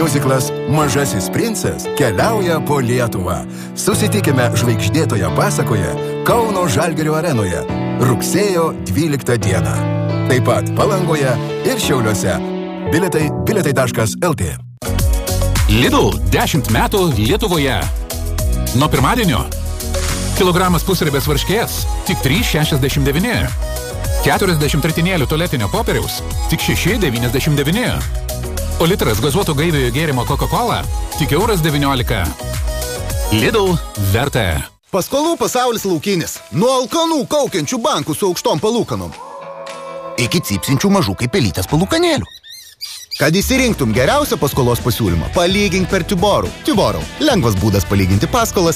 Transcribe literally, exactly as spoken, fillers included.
Miuziklas Mažasis princas keliauja po Lietuvą. Susitikime žvaigždėtoje pasakoje Kauno Žalgirio arenoje rugsėjo dvyliktą dieną. Taip pat Palangoje ir Šiauliuose. Biletai biletai taškas el tė. Lidl dešimt metų Lietuvoje. Nuo pirmadienio kilogramas pusribės varškės tik trys šešiasdešimt devyni. keturiasdešimt ritinėlių tualetinio popieriaus tik šeši devyniasdešimt devyni. O litras gazuoto gaiviojo gėrimo Coca-Cola tik euras devyniolika. Lidl verta. Paskolų pasaulis laukinis. Nuo alkanų kaukiančių bankų su aukštom palūkanom iki cypsinčių mažų kaip pelytės palūkanėlių. Kad įsirinktum geriausią paskolos pasiūlymą, palygink per Tiborų. Tiborų. Lengvas būdas palyginti paskolas